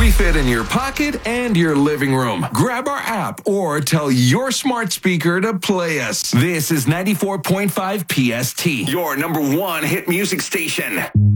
We fit in your pocket and your living room. Grab our app or tell your smart speaker to play us. This is 94.5 PST, your number one hit music station.